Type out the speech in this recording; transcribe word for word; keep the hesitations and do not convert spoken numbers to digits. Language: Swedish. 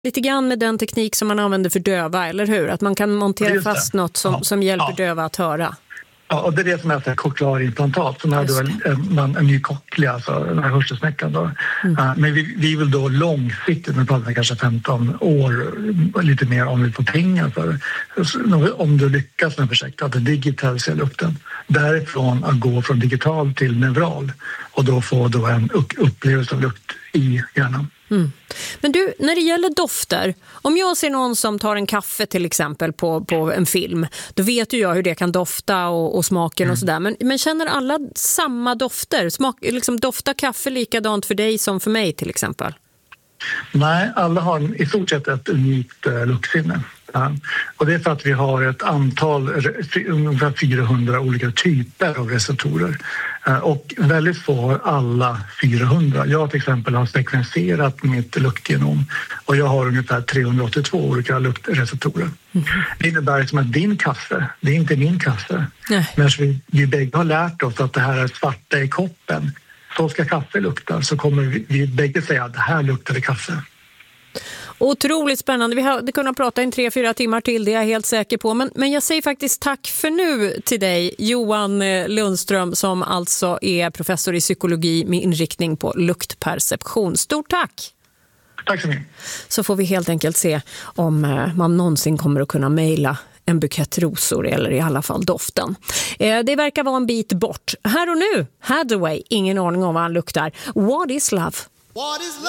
Lite grann med den teknik som man använder för döva, eller hur? Att man kan montera fast något som, ja. som hjälper ja. döva att höra. Ja, och det är det som är ett cochlearimplantat som är då en, en, en ny cochlea, alltså den här hörselsnäckan då. Mm. Uh, men vi, vi vill då långsiktigt, nu pratar vi kanske femton år, lite mer om vi får pengar för om du lyckas med projektet, att digitalisera lukten. Därifrån att gå från digital till neural och då få då en upplevelse av lukt i hjärnan. Mm. Men du, när det gäller dofter, om jag ser någon som tar en kaffe till exempel på, på en film, då vet ju jag hur det kan dofta och, och smaken mm. och sådär. Men, men känner alla samma dofter? Smak, liksom, doftar kaffe likadant för dig som för mig till exempel? Nej, alla har i stort sett ett unikt uh, luktsinne. Ja. Och det är för att vi har ett antal, ungefär fyrahundra olika typer av receptorer. Och väldigt få har alla fyrahundra. Jag till exempel har sekvenserat mitt luktgenom och jag har ungefär trehundraåttiotvå olika luktreceptorer. Mm. Det innebär som att din kaffe, det är inte min kaffe. Nej. Men vi, vi bägge har lärt oss att det här är svarta i koppen. Så ska kaffe lukta, så kommer vi, vi bägge säga att det här luktar det kaffe. Otroligt spännande. Vi hade kunnat prata in tre, fyra timmar till, det är jag helt säker på. Men, men jag säger faktiskt tack för nu till dig, Johan Lundström, som alltså är professor i psykologi med inriktning på luktperception. Stort tack! Tack så mycket. Så får vi helt enkelt se om man någonsin kommer att kunna mejla en bukett rosor, eller i alla fall doften. Det verkar vara en bit bort. Här och nu, Hathaway, ingen aning om vad han luktar. What is love? What is love?